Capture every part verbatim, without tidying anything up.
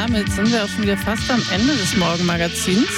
damit sind wir auch schon wieder fast am Ende des Morgenmagazins.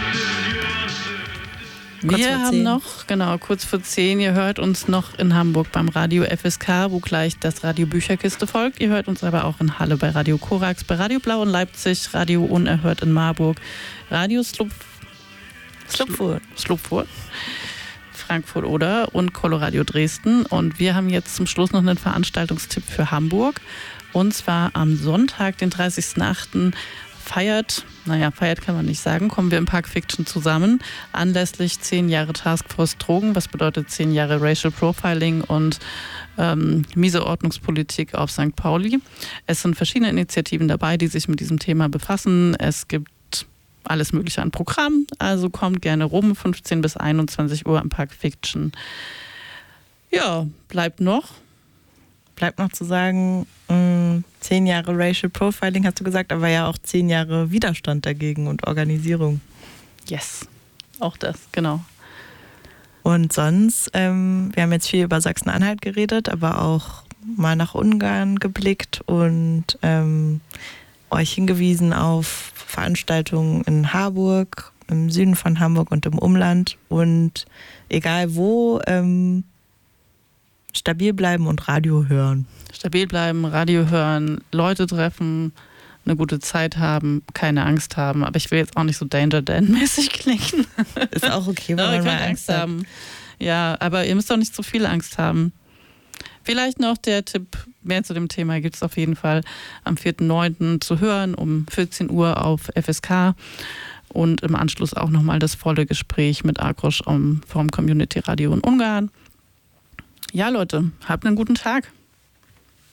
Kurz Wir vor haben zehn. noch, genau, kurz vor zehn, ihr hört uns noch in Hamburg beim Radio F S K, wo gleich das Radio Bücherkiste folgt. Ihr hört uns aber auch in Halle bei Radio Korax, bei Radio Blau in Leipzig, Radio Unerhört in Marburg, Radio Slupf, Schlupfurt. Schlupfurt, Frankfurt oder und Coloradio Dresden. Und wir haben jetzt zum Schluss noch einen Veranstaltungstipp für Hamburg. Und zwar am Sonntag, den dreißigsten achten feiert, naja, feiert kann man nicht sagen, kommen wir im Park Fiction zusammen, anlässlich zehn Jahre Taskforce Drogen, was bedeutet zehn Jahre Racial Profiling und ähm, miese Ordnungspolitik auf Sankt Pauli. Es sind verschiedene Initiativen dabei, die sich mit diesem Thema befassen. Es gibt alles Mögliche an Programm, also kommt gerne rum, fünfzehn bis einundzwanzig Uhr im Park Fiction. Ja, bleibt noch. Bleibt noch zu sagen, mh, zehn Jahre Racial Profiling hast du gesagt, aber ja auch zehn Jahre Widerstand dagegen und Organisierung. Yes, auch das, genau. Und sonst, ähm, wir haben jetzt viel über Sachsen-Anhalt geredet, aber auch mal nach Ungarn geblickt und ähm, euch hingewiesen auf Veranstaltungen in Harburg, im Süden von Hamburg und im Umland. Und egal wo, ähm, stabil bleiben und Radio hören. Stabil bleiben, Radio hören, Leute treffen, eine gute Zeit haben, keine Angst haben. Aber ich will jetzt auch nicht so Danger Dan-mäßig klingen. Ist auch okay, wenn Aber man ihr mal könnt Angst Angst hat. haben. Ja, aber ihr müsst auch nicht zu viel Angst haben. Vielleicht noch der Tipp, mehr zu dem Thema gibt es auf jeden Fall am vierten neunten zu hören, um vierzehn Uhr auf F S K. Und im Anschluss auch nochmal das volle Gespräch mit Akrosch vom Community Radio in Ungarn. Ja, Leute, habt einen guten Tag.